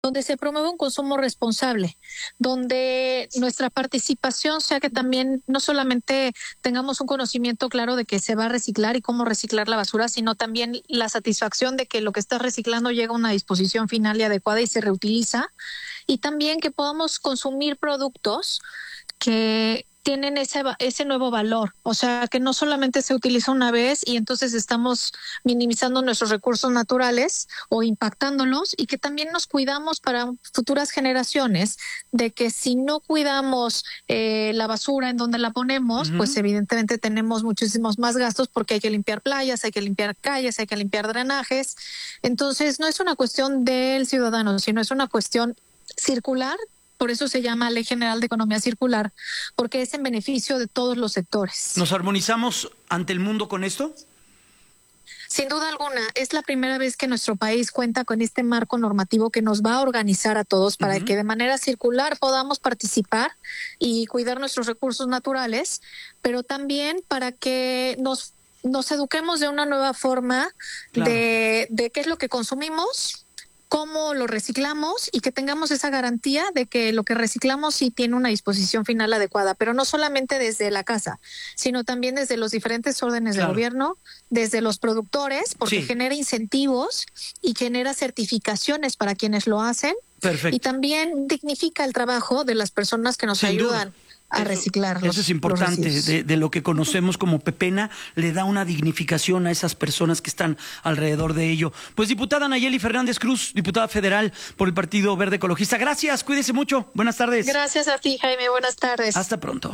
donde se promueve un consumo responsable, donde nuestra participación sea que también no solamente tengamos un conocimiento claro de que se va a reciclar y cómo reciclar la basura, sino también la satisfacción de que lo que estás reciclando llega a una disposición final y adecuada y se reutiliza, y también que podamos consumir productos que tienen ese nuevo valor, o sea, que no solamente se utiliza una vez y entonces estamos minimizando nuestros recursos naturales o impactándolos, y que también nos cuidamos para futuras generaciones, de que si no cuidamos la basura en donde la ponemos, pues evidentemente tenemos muchísimos más gastos porque hay que limpiar playas, hay que limpiar calles, hay que limpiar drenajes. Entonces no es una cuestión del ciudadano, sino es una cuestión circular. Por eso se llama Ley General de Economía Circular, porque es en beneficio de todos los sectores. ¿Nos armonizamos ante el mundo con esto? Sin duda alguna, es la primera vez que nuestro país cuenta con este marco normativo que nos va a organizar a todos para que de manera circular podamos participar y cuidar nuestros recursos naturales, pero también para que nos eduquemos de una nueva forma, claro, de qué es lo que consumimos, cómo lo reciclamos, y que tengamos esa garantía de que lo que reciclamos sí tiene una disposición final adecuada, pero no solamente desde la casa, sino también desde los diferentes órdenes, claro, de gobierno, desde los productores, porque sí, genera incentivos y genera certificaciones para quienes lo hacen. Perfecto. Y también dignifica el trabajo de las personas que nos Sin ayudan. Duda. A reciclar. Eso es importante, de lo que conocemos como pepena, le da una dignificación a esas personas que están alrededor de ello. Pues diputada Nayeli Fernández Cruz, diputada federal por el Partido Verde Ecologista, gracias, cuídese mucho, buenas tardes. Gracias a ti, Jaime, buenas tardes. Hasta pronto.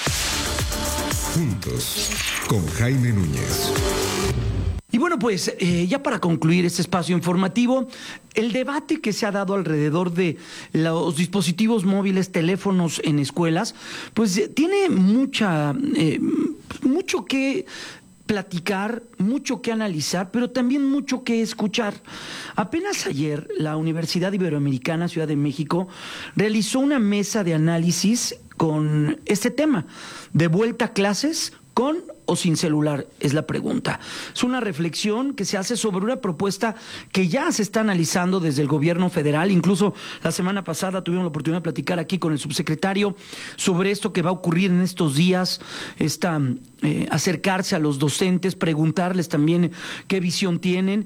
Juntos, con Jaime Núñez. Y bueno, pues ya para concluir este espacio informativo, el debate que se ha dado alrededor de los dispositivos móviles, teléfonos en escuelas, pues tiene mucho que platicar, mucho que analizar, pero también mucho que escuchar. Apenas ayer, la Universidad Iberoamericana Ciudad de México realizó una mesa de análisis con este tema, de vuelta a clases con o sin celular, es la pregunta. Es una reflexión que se hace sobre una propuesta que ya se está analizando desde el gobierno federal. Incluso la semana pasada tuvimos la oportunidad de platicar aquí con el subsecretario sobre esto que va a ocurrir en estos días, acercarse a los docentes, preguntarles también qué visión tienen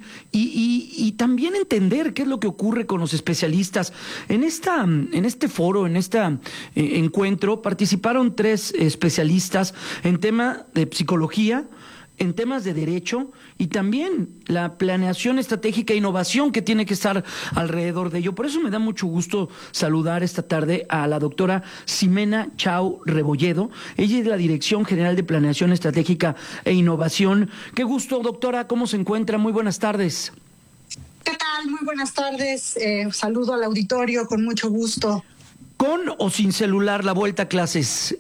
y también entender qué es lo que ocurre con los especialistas. En este foro, en este encuentro, participaron 3 especialistas en tema de psicología, en temas de derecho y también la planeación estratégica e innovación que tiene que estar alrededor de ello. Por eso me da mucho gusto saludar esta tarde a la doctora Ximena Chao Rebolledo. Ella es de la Dirección General de Planeación Estratégica e Innovación. Qué gusto, doctora, ¿cómo se encuentra? Muy buenas tardes. ¿Qué tal? Muy buenas tardes. Saludo al auditorio con mucho gusto. ¿Con o sin celular la vuelta a clases?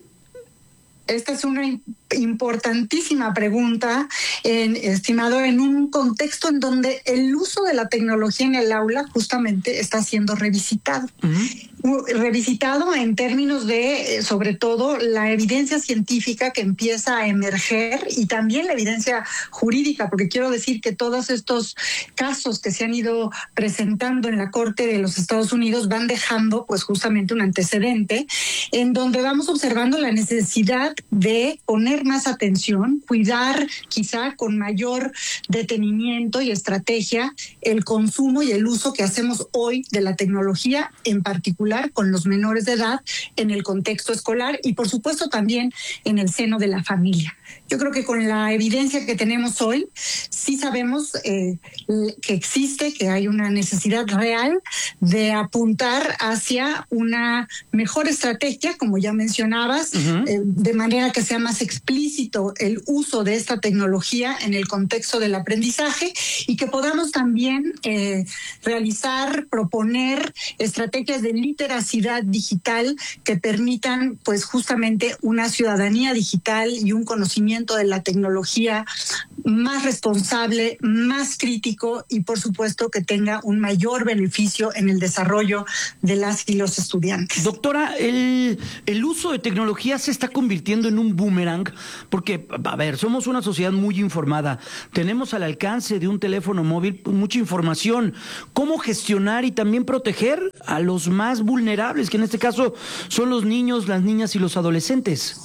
Esta es una importantísima pregunta, estimado, en un contexto en donde el uso de la tecnología en el aula justamente está siendo revisitado. Revisitado en términos de, sobre todo, la evidencia científica que empieza a emerger y también la evidencia jurídica, porque quiero decir que todos estos casos que se han ido presentando en la Corte de los Estados Unidos van dejando pues justamente un antecedente en donde vamos observando la necesidad de poner más atención, cuidar quizá con mayor detenimiento y estrategia el consumo y el uso que hacemos hoy de la tecnología, en particular con los menores de edad en el contexto escolar y por supuesto también en el seno de la familia. Yo creo que con la evidencia que tenemos hoy, sí sabemos que existe, que hay una necesidad real de apuntar hacia una mejor estrategia, como ya mencionabas, de manera que sea más explícito el uso de esta tecnología en el contexto del aprendizaje y que podamos también realizar, proponer estrategias de literacidad digital que permitan pues justamente una ciudadanía digital y un conocimiento de la tecnología más responsable, más crítico y por supuesto que tenga un mayor beneficio en el desarrollo de las y los estudiantes. Doctora, el uso de tecnología se está convirtiendo en un boomerang porque, a ver, somos una sociedad muy informada, tenemos al alcance de un teléfono móvil mucha información. ¿Cómo gestionar y también proteger a los más vulnerables, que en este caso son los niños, las niñas y los adolescentes?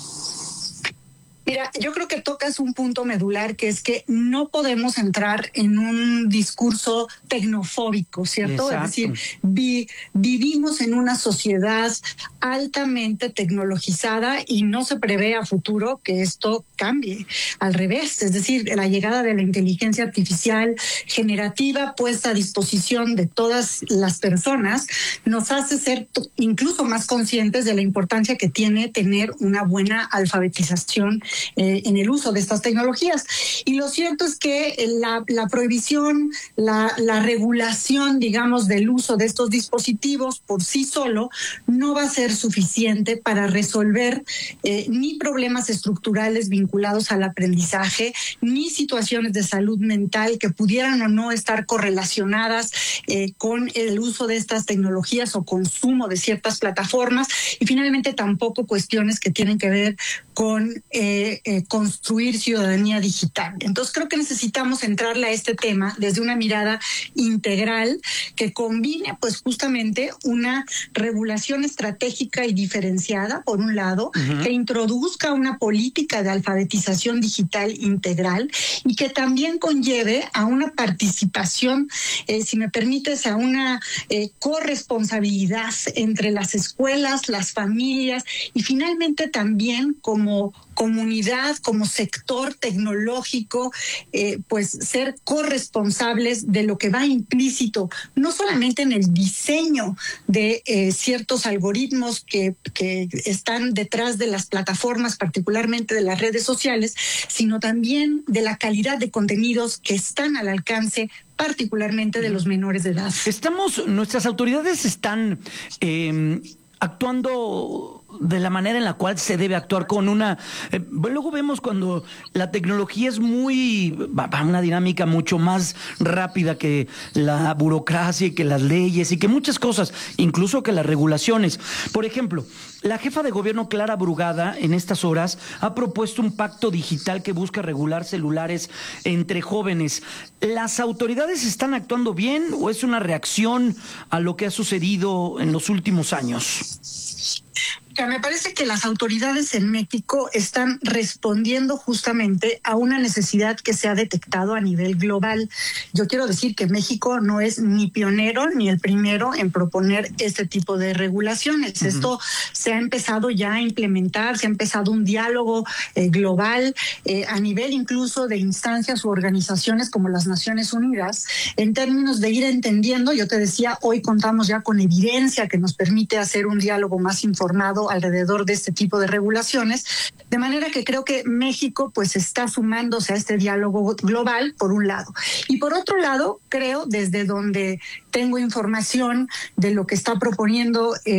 Mira, yo creo que tocas un punto medular, que es que no podemos entrar en un discurso tecnofóbico, ¿cierto? Exacto. Es decir, vivimos en una sociedad altamente tecnologizada y no se prevé a futuro que esto cambie. Al revés, es decir, la llegada de la inteligencia artificial generativa puesta a disposición de todas las personas nos hace ser incluso más conscientes de la importancia que tiene tener una buena alfabetización en el uso de estas tecnologías. Y lo cierto es que la prohibición, la regulación, digamos, del uso de estos dispositivos por sí solo no va a ser suficiente para resolver ni problemas estructurales vinculados al aprendizaje, ni situaciones de salud mental que pudieran o no estar correlacionadas con el uso de estas tecnologías o consumo de ciertas plataformas, y finalmente tampoco cuestiones que tienen que ver con construir ciudadanía digital. Entonces creo que necesitamos entrarle a este tema desde una mirada integral que combine pues justamente una regulación estratégica y diferenciada, por un lado, que introduzca una política de alfabetización digital integral y que también conlleve a una participación, si me permites, a una corresponsabilidad entre las escuelas, las familias y finalmente también como comunidad, como sector tecnológico, pues ser corresponsables de lo que va implícito, no solamente en el diseño de ciertos algoritmos que están detrás de las plataformas, particularmente de las redes sociales, sino también de la calidad de contenidos que están al alcance particularmente de los menores de edad. Nuestras autoridades están actuando de la manera en la cual se debe actuar con una... luego vemos cuando la tecnología es una dinámica mucho más rápida que la burocracia y que las leyes y que muchas cosas, incluso que las regulaciones. Por ejemplo, la jefa de gobierno Clara Brugada en estas horas ha propuesto un pacto digital que busca regular celulares entre jóvenes. ¿Las autoridades están actuando bien o es una reacción a lo que ha sucedido en los últimos años? Me parece que las autoridades en México están respondiendo justamente a una necesidad que se ha detectado a nivel global. Yo quiero decir que México no es ni pionero ni el primero en proponer este tipo de regulaciones. Esto se ha empezado ya a implementar, se ha empezado un diálogo global a nivel incluso de instancias u organizaciones como las Naciones Unidas, en términos de ir entendiendo. Yo te decía, hoy contamos ya con evidencia que nos permite hacer un diálogo más informado alrededor de este tipo de regulaciones, de manera que creo que México pues está sumándose a este diálogo global, por un lado. Y por otro lado, creo, desde donde tengo información de lo que está proponiéndose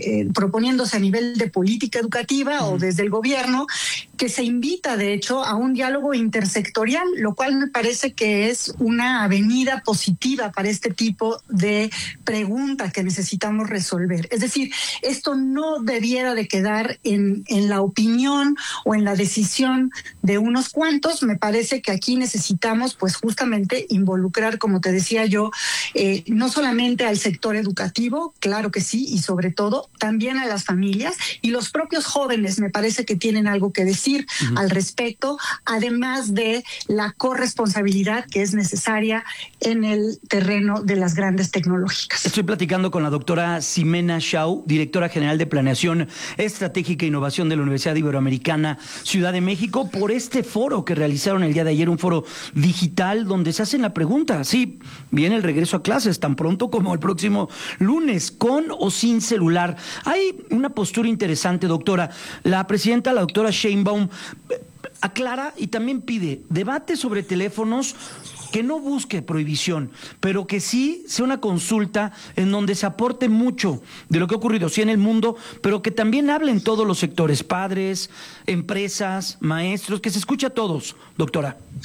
a nivel de política educativa o desde el gobierno, que se invita, de hecho, a un diálogo intersectorial, lo cual me parece que es una avenida positiva para este tipo de preguntas que necesitamos resolver. Es decir, esto no debiera de quedar en la opinión o en la decisión de unos cuantos. Me parece que aquí necesitamos, pues, justamente involucrar, como te decía yo, no solamente al sector educativo, claro que sí, y sobre todo también a las familias y los propios jóvenes. Me parece que tienen algo que decir al respecto, además de la corresponsabilidad que es necesaria en el terreno de las grandes tecnológicas. Estoy platicando con la doctora Ximena Shaw, directora general de Planeación Estratégica e Innovación de la Universidad Iberoamericana Ciudad de México, por este foro que realizaron el día de ayer, un foro digital donde se hacen la pregunta, sí, viene el regreso a clases tan pronto como el próximo lunes, con o sin celular. Hay una postura interesante, doctora. La presidenta, la doctora Sheinbaum, aclara y también pide debate sobre teléfonos que no busque prohibición, pero que sí sea una consulta en donde se aporte mucho de lo que ha ocurrido sí en el mundo, pero que también hablen todos los sectores, padres, empresas, maestros, que se escuche a todos, doctora.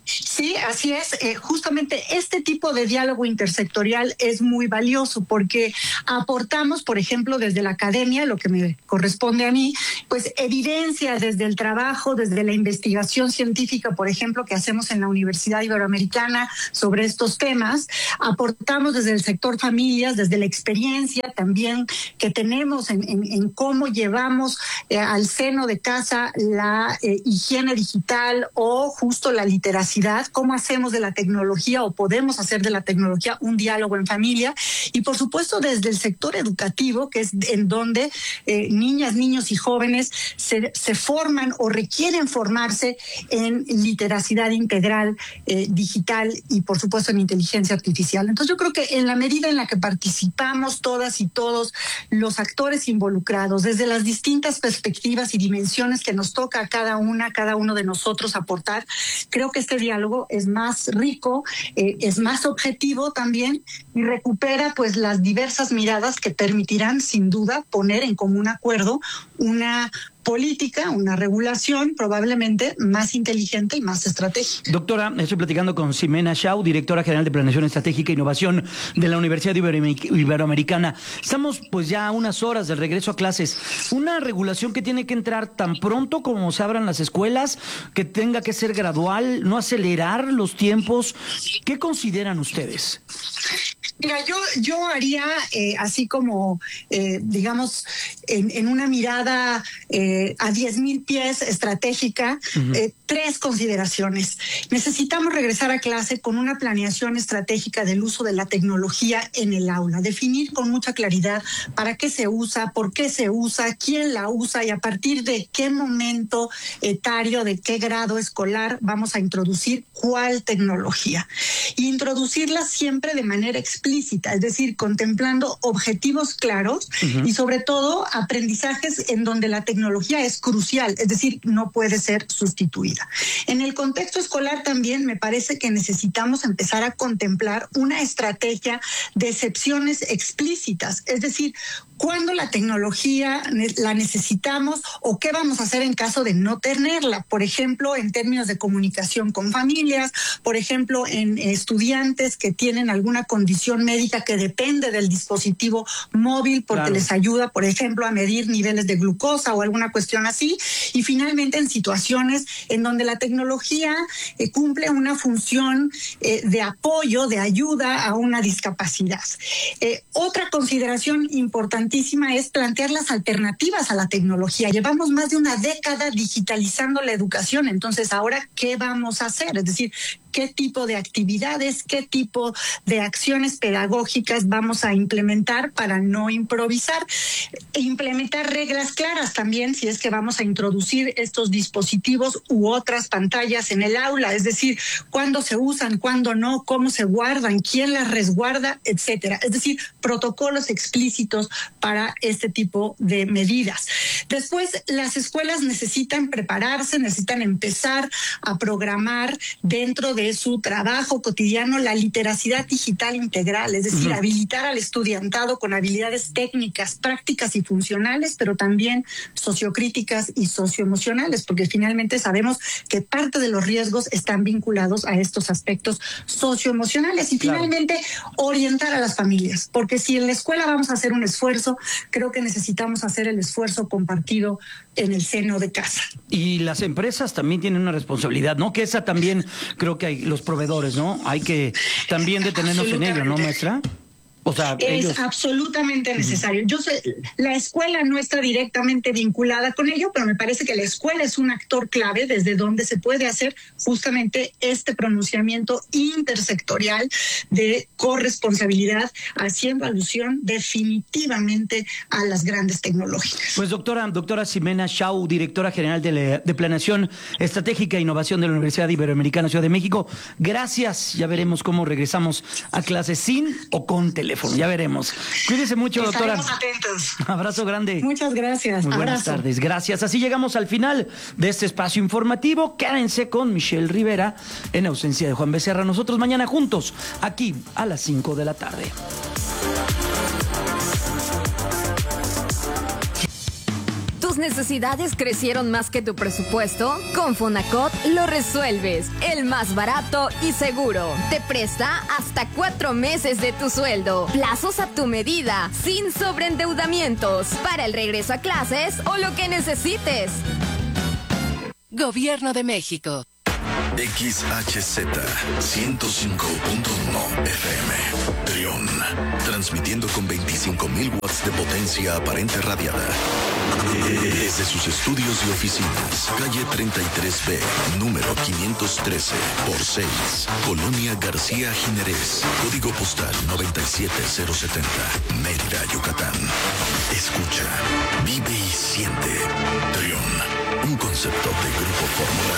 Sí, así es. Justamente este tipo de diálogo intersectorial es muy valioso porque aportamos, por ejemplo, desde la academia, lo que me corresponde a mí, pues evidencia desde el trabajo, desde la investigación científica, por ejemplo, que hacemos en la Universidad Iberoamericana sobre estos temas. Aportamos desde el sector familias, desde la experiencia también que tenemos en cómo llevamos al seno de casa la higiene digital o justo la literacia, cómo hacemos de la tecnología o podemos hacer de la tecnología un diálogo en familia y por supuesto desde el sector educativo, que es en donde niñas, niños y jóvenes se forman o requieren formarse en literacidad integral, digital y por supuesto en inteligencia artificial. Entonces yo creo que en la medida en la que participamos todas y todos los actores involucrados desde las distintas perspectivas y dimensiones que nos toca a cada uno de nosotros aportar, creo que este diálogo es más rico, es más objetivo también y recupera pues las diversas miradas que permitirán sin duda poner en común acuerdo una política, una regulación probablemente más inteligente y más estratégica. Doctora, estoy platicando con Ximena Shaw, directora general de Planeación Estratégica e Innovación de la Universidad Iberoamericana. Estamos pues ya a unas horas del regreso a clases. Una regulación que tiene que entrar tan pronto como se abran las escuelas, que tenga que ser gradual, no acelerar los tiempos. ¿Qué consideran ustedes? Mira, yo haría así como, digamos, en una mirada a 10,000 pies estratégica, tres consideraciones. Necesitamos regresar a clase con una planeación estratégica del uso de la tecnología en el aula, definir con mucha claridad para qué se usa, por qué se usa, quién la usa y a partir de qué momento etario, de qué grado escolar vamos a introducir cuál tecnología. Y introducirla siempre de manera explícita, es decir, contemplando objetivos claros y sobre todo aprendizajes en donde la tecnología es crucial, es decir, no puede ser sustituida. En el contexto escolar también me parece que necesitamos empezar a contemplar una estrategia de excepciones explícitas, es decir, cuándo la tecnología la necesitamos o qué vamos a hacer en caso de no tenerla. Por ejemplo, en términos de comunicación con familias, por ejemplo, en estudiantes que tienen alguna condición médica que depende del dispositivo móvil porque les ayuda, por ejemplo, a medir niveles de glucosa o alguna cuestión así. Y finalmente, en situaciones en donde la tecnología cumple una función de apoyo, de ayuda a una discapacidad. Otra consideración importantísima es plantear las alternativas a la tecnología. Llevamos más de una década digitalizando la educación, entonces ahora, ¿qué vamos a hacer? Es decir, ¿qué tipo de actividades, qué tipo de acciones pedagógicas vamos a implementar para no improvisar? E implementar reglas claras también si es que vamos a introducir estos dispositivos u otras pantallas en el aula, es decir, cuándo se usan, cuándo no, cómo se guardan, quién las resguarda, etcétera. Es decir, protocolos explícitos para este tipo de medidas. Después, las escuelas necesitan prepararse, necesitan empezar a programar dentro de su trabajo cotidiano la literacidad digital integral, es decir, habilitar al estudiantado con habilidades técnicas, prácticas y funcionales, pero también sociocríticas y socioemocionales, porque finalmente sabemos que parte de los riesgos están vinculados a estos aspectos socioemocionales. Y finalmente, orientar a las familias, porque si en la escuela vamos a hacer un esfuerzo, creo que necesitamos hacer el esfuerzo compartido en el seno de casa. Y las empresas también tienen una responsabilidad, ¿no? Que esa también creo que hay los proveedores, ¿no? Hay que también detenernos en ello, ¿no, maestra? O sea, es absolutamente necesario. Yo sé, la escuela no está directamente vinculada con ello, pero me parece que la escuela es un actor clave desde donde se puede hacer justamente este pronunciamiento intersectorial de corresponsabilidad, haciendo alusión definitivamente a las grandes tecnológicas. Pues doctora Ximena Shaw, directora general de Planeación Estratégica e Innovación de la Universidad Iberoamericana Ciudad de México, gracias. Ya veremos cómo regresamos a clases sin o con teléfono. Ya veremos. Cuídese mucho, doctora. Estaremos atentos. Abrazo grande. Muchas gracias. Muy buenas tardes. Gracias. Así llegamos al final de este espacio informativo. Quédense con Michelle Rivera en ausencia de Juan Becerra. Nosotros mañana juntos, aquí a las 5 de la tarde. necesidades crecieron más que tu presupuesto? Con Fonacot lo resuelves. El más barato y seguro. Te presta hasta 4 meses de tu sueldo. Plazos a tu medida, sin sobreendeudamientos. Para el regreso a clases o lo que necesites. Gobierno de México. XHZ 105.1 FM Trión, transmitiendo con 25.000 watts de potencia aparente radiada desde sus estudios y oficinas, calle 33B, número 513 por 6, Colonia García Jiménez, código postal 97070, Mérida, Yucatán. Escucha, vive y siente. Trión, un concepto de Grupo Fórmula.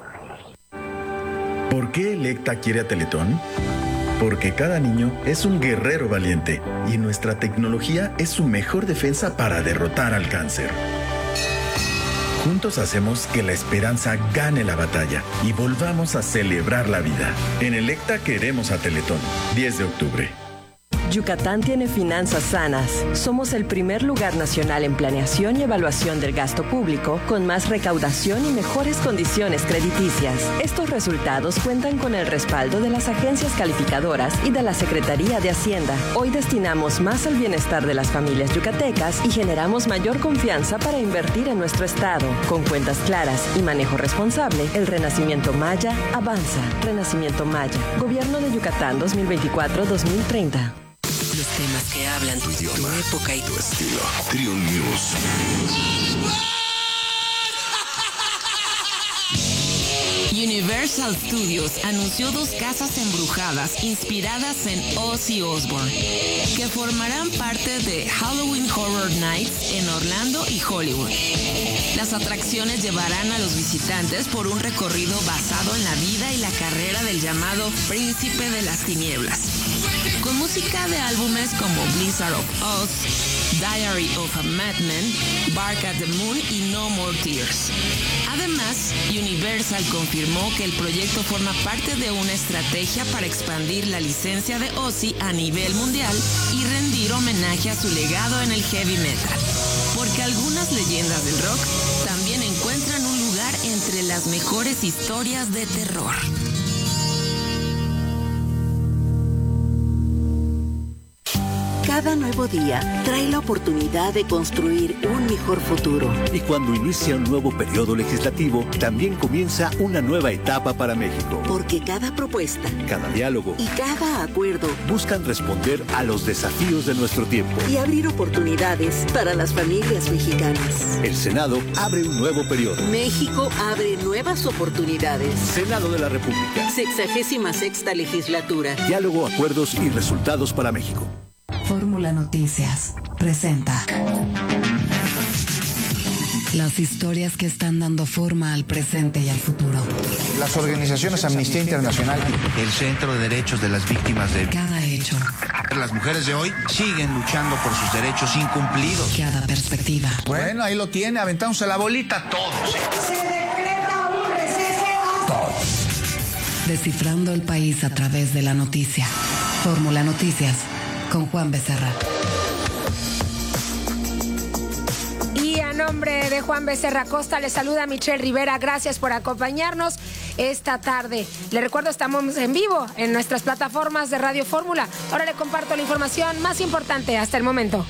¿Por qué Electa quiere a Teletón? Porque cada niño es un guerrero valiente y nuestra tecnología es su mejor defensa para derrotar al cáncer. Juntos hacemos que la esperanza gane la batalla y volvamos a celebrar la vida. En Electa queremos a Teletón. 10 de octubre. Yucatán tiene finanzas sanas. Somos el primer lugar nacional en planeación y evaluación del gasto público, con más recaudación y mejores condiciones crediticias. Estos resultados cuentan con el respaldo de las agencias calificadoras y de la Secretaría de Hacienda. Hoy destinamos más al bienestar de las familias yucatecas y generamos mayor confianza para invertir en nuestro estado. Con cuentas claras y manejo responsable, el Renacimiento Maya avanza. Renacimiento Maya. Gobierno de Yucatán 2024-2030. Los temas que hablan tu idioma, tu época y tu estilo. Trión News. Universal Studios anunció 2 casas embrujadas inspiradas en Ozzy Osbourne, que formarán parte de Halloween Horror Nights en Orlando y Hollywood. Las atracciones llevarán a los visitantes por un recorrido basado en la vida y la carrera del llamado Príncipe de las Tinieblas, con música de álbumes como Blizzard of Oz, Diary of a Madman, Bark at the Moon y No More Tears. Además, Universal confirmó que el proyecto forma parte de una estrategia para expandir la licencia de Ozzy a nivel mundial y rendir homenaje a su legado en el heavy metal, porque algunas leyendas del rock también encuentran un lugar entre las mejores historias de terror. Cada nuevo día trae la oportunidad de construir un mejor futuro. Y cuando inicia un nuevo periodo legislativo, también comienza una nueva etapa para México. Porque cada propuesta, cada diálogo y cada acuerdo buscan responder a los desafíos de nuestro tiempo y abrir oportunidades para las familias mexicanas. El Senado abre un nuevo periodo. México abre nuevas oportunidades. Senado de la República. 66ª legislatura. Diálogo, acuerdos y resultados para México. Fórmula Noticias presenta las historias que están dando forma al presente y al futuro. Las organizaciones Amnistía Internacional, el Centro de Derechos de las Víctimas de... Cada hecho. Las mujeres de hoy siguen luchando por sus derechos incumplidos. Cada perspectiva. Bueno, ahí lo tiene, aventándose la bolita todos. Se decreta un receso. Todos. Descifrando el país a través de la noticia. Fórmula Noticias. Con Juan Becerra. Y a nombre de Juan Becerra Costa le saluda Michelle Rivera. Gracias por acompañarnos esta tarde. Le recuerdo, estamos en vivo en nuestras plataformas de Radio Fórmula. Ahora le comparto la información más importante hasta el momento.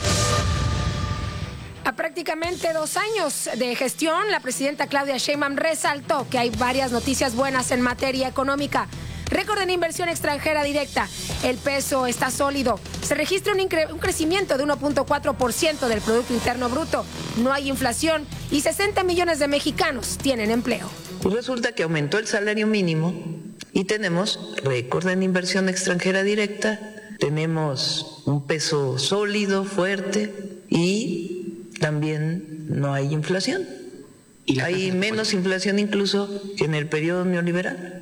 A prácticamente 2 años de gestión, la presidenta Claudia Sheinbaum resaltó que hay varias noticias buenas en materia económica. Récord en inversión extranjera directa. El peso está sólido. Se registra un crecimiento de 1.4% del Producto Interno Bruto. No hay inflación y 60 millones de mexicanos tienen empleo. Pues resulta que aumentó el salario mínimo y tenemos récord en inversión extranjera directa. Tenemos un peso sólido, fuerte y también no hay inflación. ¿Y hay menos inflación incluso que en el periodo neoliberal?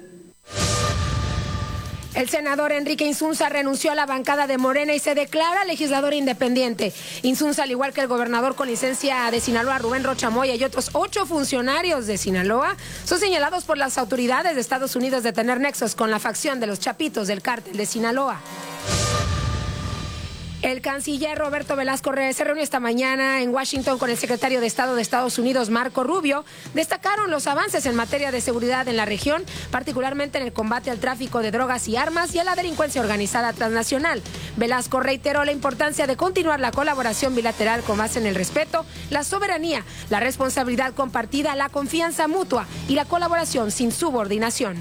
El senador Enrique Insunza renunció a la bancada de Morena y se declara legislador independiente. Insunza, al igual que el gobernador con licencia de Sinaloa, Rubén Rocha Moya, y otros 8 funcionarios de Sinaloa, son señalados por las autoridades de Estados Unidos de tener nexos con la facción de los Chapitos del cártel de Sinaloa. El canciller Roberto Velasco Reyes se reunió esta mañana en Washington con el secretario de Estado de Estados Unidos, Marco Rubio. Destacaron los avances en materia de seguridad en la región, particularmente en el combate al tráfico de drogas y armas y a la delincuencia organizada transnacional. Velasco reiteró la importancia de continuar la colaboración bilateral con base en el respeto, la soberanía, la responsabilidad compartida, la confianza mutua y la colaboración sin subordinación.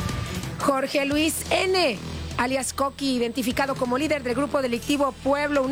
Jorge Luis N., alias Coqui, identificado como líder del grupo delictivo Pueblo Unido,